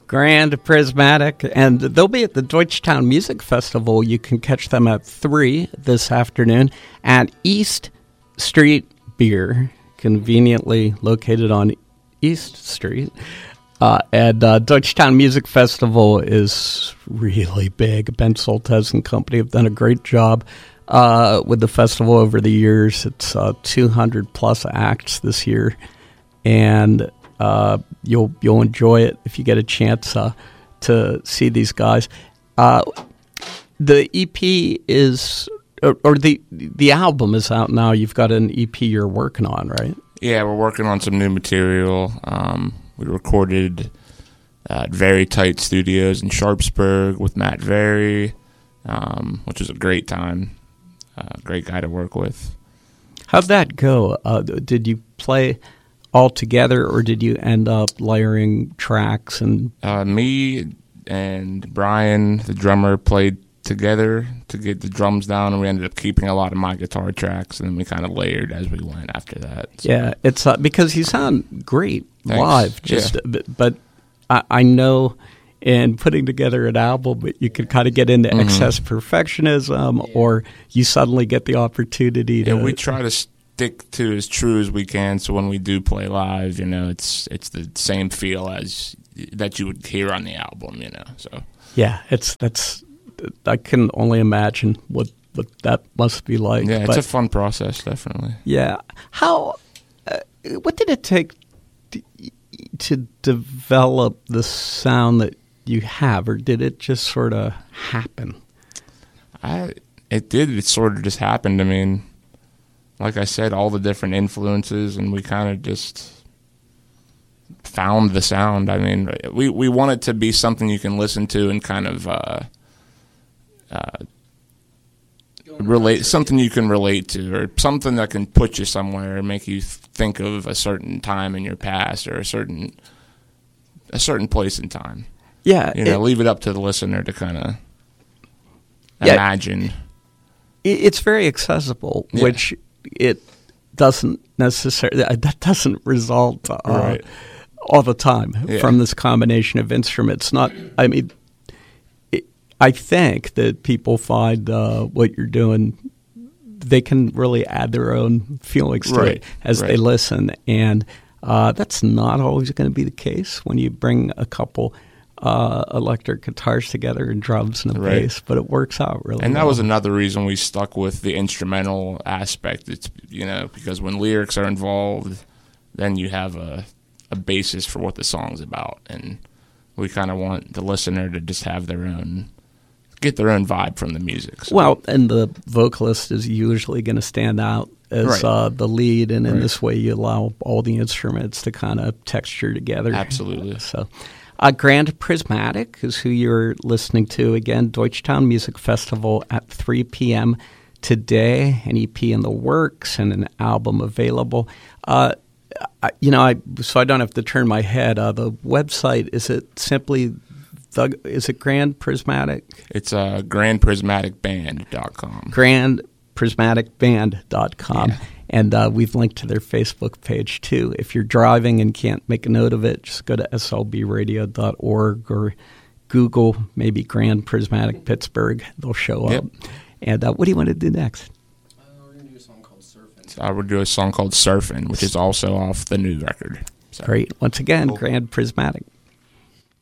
Grand Prismatic, and they'll be at the Deutschtown Music Festival. You can catch them at 3 this afternoon at East Street Beer, conveniently located on East Street. And Deutschtown Music Festival is really big. Ben Soltesz and company have done a great job with the festival over the years. It's 200-plus acts this year, and you'll enjoy it if you get a chance to see these guys. The EP is, or the album is out now. You've got an EP you're working on, right? Yeah, we're working on some new material. We recorded at Very Tight Studios in Sharpsburg with Matt Very, which was a great time. Great guy to work with. How'd that go? Did you play all together, or did you end up layering tracks? And me and Brian, the drummer, played together to get the drums down, and we ended up keeping a lot of my guitar tracks, and then we kind of layered as we went after that. So. Yeah, it's because you sound great live. But I know in putting together an album, you could kind of get into excess perfectionism, or you suddenly get the opportunity to. Yeah, we try to stick to as true as we can, so when we do play live, it's the same feel as that you would hear on the album, So yeah, that's. I can only imagine what that must be like. Yeah, it's a fun process, definitely. Yeah. How? What did it take to develop the sound that you have, or did it just sort of happen? It did. It sort of just happened. I mean, like I said, all the different influences, and we kind of just found the sound. I mean, we want it to be something you can listen to and kind of relate, something you can relate to, or something that can put you somewhere and make you think of a certain time in your past, or a certain place in time. Yeah, leave it up to the listener to kind of imagine. It's very accessible, which it doesn't necessarily. That doesn't result all the time from this combination of instruments. I think that people find what you're doing, they can really add their own feelings to it as they listen. And that's not always going to be the case when you bring a couple electric guitars together and drums and a bass, but it works out really well. And that was another reason we stuck with the instrumental aspect. It's, because when lyrics are involved, then you have a basis for what the song's about. And we kind of want the listener to just have get their own vibe from the music. So. Well, and the vocalist is usually going to stand out as the lead, and in this way you allow all the instruments to kind of texture together. Absolutely. So, Grand Prismatic is who you're listening to. Again, Deutschtown Music Festival at 3 p.m. today. An EP in the works and an album available. So I don't have to turn my head. The website, is it simply... is it Grand Prismatic? It's grandprismaticband.com. Grandprismaticband.com. Yeah. And we've linked to their Facebook page, too. If you're driving and can't make a note of it, just go to slbradio.org or Google maybe Grand Prismatic Pittsburgh. They'll show up. And what do you want to do next? We're going to do a song called Surfin'. I would do a song called Surfin', which is also off the new record. So. Great. Once again, Grand Prismatic.